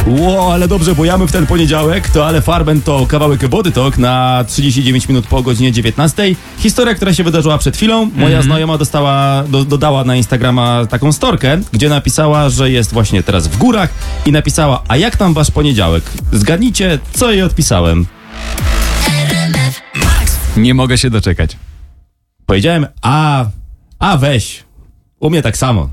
Ło, ale dobrze bojamy w ten poniedziałek. To Ale Farben to kawałek Body Talk na 39 minut po godzinie 19. Historia, która się wydarzyła przed chwilą. Moja znajoma dodała na Instagrama taką storkę, gdzie napisała, że jest właśnie teraz w górach i napisała: a jak tam wasz poniedziałek? Zgadnijcie, co jej odpisałem. Nie mogę się doczekać. Powiedziałem: a weź. U mnie tak samo.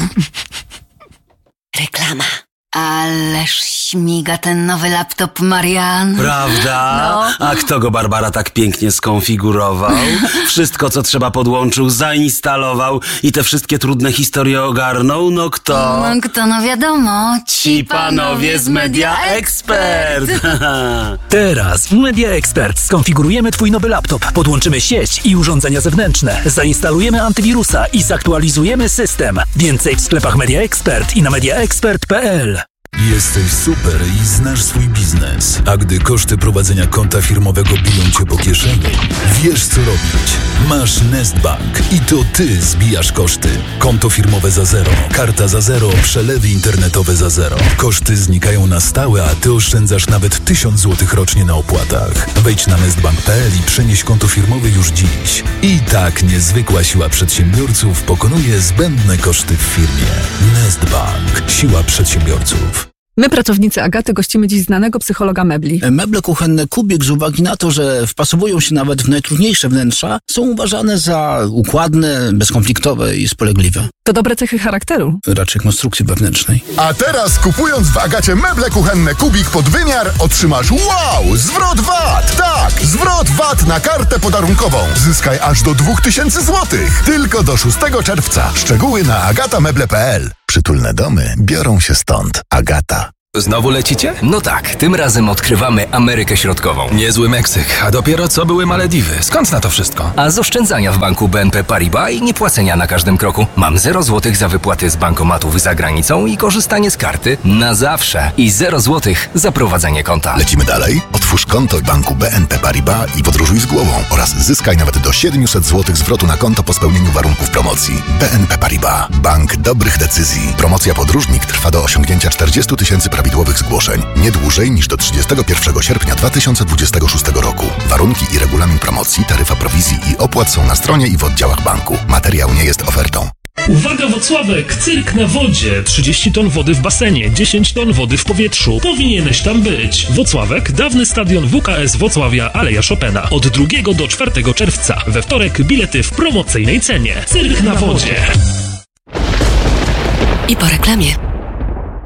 Reklama. Ależ śmiga ten nowy laptop, Marian. Prawda? No. A kto go, Barbara, tak pięknie skonfigurował? Wszystko, co trzeba, podłączył, zainstalował i te wszystkie trudne historie ogarnął? No kto? No kto, no wiadomo. Ci panowie z Media Expert. Teraz w Media Expert skonfigurujemy Twój nowy laptop, podłączymy sieć i urządzenia zewnętrzne, zainstalujemy antywirusa i zaktualizujemy system. Więcej w sklepach Media Expert i na mediaexpert.pl. Jesteś super i znasz swój biznes, a gdy koszty prowadzenia konta firmowego biją cię po kieszeni, wiesz co robić. Masz Nestbank i to ty zbijasz koszty. Konto firmowe za zero, karta za zero, przelewy internetowe za zero. Koszty znikają na stałe, a ty oszczędzasz nawet 1000 zł rocznie na opłatach. Wejdź na nestbank.pl i przenieś konto firmowe już dziś. I tak niezwykła siła przedsiębiorców pokonuje zbędne koszty w firmie. Nestbank. Siła przedsiębiorców. My, pracownicy Agaty, gościmy dziś znanego psychologa mebli. Meble kuchenne Kubik, z uwagi na to, że wpasowują się nawet w najtrudniejsze wnętrza, są uważane za układne, bezkonfliktowe i spolegliwe. To dobre cechy charakteru. Raczej konstrukcji wewnętrznej. A teraz kupując w Agacie meble kuchenne Kubik pod wymiar otrzymasz zwrot VAT! Tak, zwrot VAT na kartę podarunkową. Zyskaj aż do 2000 zł. Tylko do 6 czerwca. Szczegóły na agatameble.pl. Przytulne domy biorą się stąd. Agata. Znowu lecicie? No tak, tym razem odkrywamy Amerykę Środkową. Niezły Meksyk, a dopiero co były Malediwy. Skąd na to wszystko? A z oszczędzania w banku BNP Paribas i niepłacenia na każdym kroku. Mam 0 zł za wypłaty z bankomatów za granicą i korzystanie z karty na zawsze. I 0 zł za prowadzenie konta. Lecimy dalej? Otwórz konto w banku BNP Paribas i podróżuj z głową oraz zyskaj nawet do 700 zł zwrotu na konto po spełnieniu warunków promocji. BNP Paribas. Bank dobrych decyzji. Promocja podróżnik trwa do osiągnięcia 40 000 prawidłowych zgłoszeń. Nie dłużej niż do 31 sierpnia 2026 roku. Warunki i regulamin promocji, taryfa prowizji i opłat są na stronie i w oddziałach banku. Materiał nie jest ofertą. Uwaga Włocławek, cyrk na wodzie, 30 ton wody w basenie, 10 ton wody w powietrzu. Powinieneś tam być. Włocławek, dawny stadion WKS Włocławia, Aleja Chopina. Od 2 do 4 czerwca. We wtorek bilety w promocyjnej cenie. Cyrk na wodzie. I po reklamie.